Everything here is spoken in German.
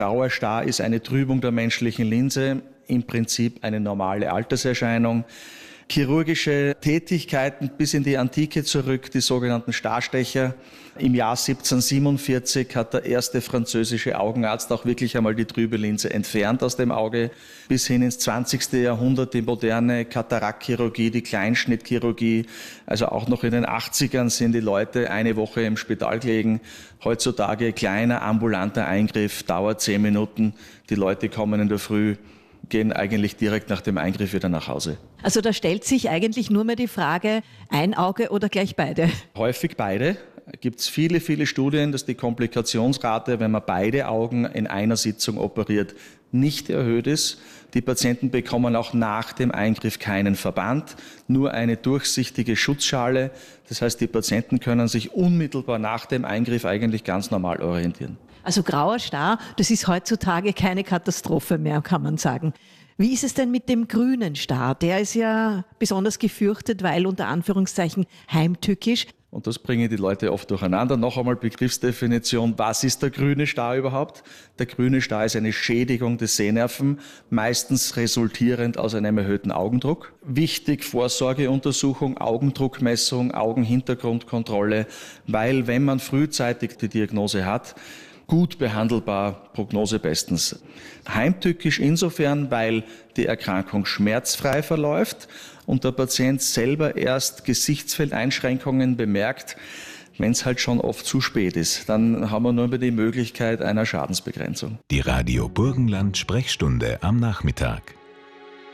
Grauer Star ist eine Trübung der menschlichen Linse, im Prinzip eine normale Alterserscheinung. Chirurgische Tätigkeiten bis in die Antike zurück, die sogenannten Starstecher. Im Jahr 1747 hat der erste französische Augenarzt auch wirklich einmal die trübe Linse entfernt aus dem Auge. Bis hin ins 20. Jahrhundert die moderne Kataraktchirurgie, die Kleinschnittchirurgie. Also auch noch in den 80ern sind die Leute eine Woche im Spital gelegen. Heutzutage kleiner ambulanter Eingriff, dauert 10 Minuten. Die Leute kommen in der Früh, gehen eigentlich direkt nach dem Eingriff wieder nach Hause. Also da stellt sich eigentlich nur mehr die Frage, ein Auge oder gleich beide? Häufig beide. Gibt es viele, viele Studien, dass die Komplikationsrate, wenn man beide Augen in einer Sitzung operiert, nicht erhöht ist. Die Patienten bekommen auch nach dem Eingriff keinen Verband, nur eine durchsichtige Schutzschale. Das heißt, die Patienten können sich unmittelbar nach dem Eingriff eigentlich ganz normal orientieren. Also grauer Star, das ist heutzutage keine Katastrophe mehr, kann man sagen. Wie ist es denn mit dem grünen Star? Der ist ja besonders gefürchtet, weil unter Anführungszeichen heimtückisch. Und das bringen die Leute oft durcheinander. Noch einmal Begriffsdefinition, was ist der grüne Star überhaupt? Der grüne Star ist eine Schädigung des Sehnerven, meistens resultierend aus einem erhöhten Augendruck. Wichtig, Vorsorgeuntersuchung, Augendruckmessung, Augenhintergrundkontrolle, weil wenn man frühzeitig die Diagnose hat, gut behandelbar, Prognose bestens. Heimtückisch insofern, weil die Erkrankung schmerzfrei verläuft und der Patient selber erst Gesichtsfeldeinschränkungen bemerkt, wenn es halt schon oft zu spät ist. Dann haben wir nur mehr die Möglichkeit einer Schadensbegrenzung. Die Radio Burgenland Sprechstunde am Nachmittag.